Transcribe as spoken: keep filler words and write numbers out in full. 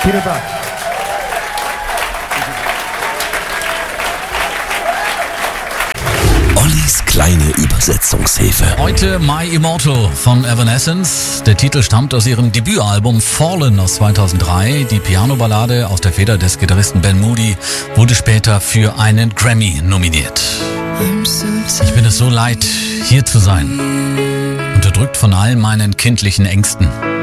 Vielen Dank. Ollis kleine Übersetzungshilfe. Heute My Immortal von Evanescence. Der Titel stammt aus ihrem Debütalbum Fallen aus zweitausenddrei. Die Piano-Ballade aus der Feder des Gitarristen Ben Moody wurde später für einen Grammy nominiert. Ich bin es so leid, hier zu sein. Unterdrückt von all meinen kindlichen Ängsten.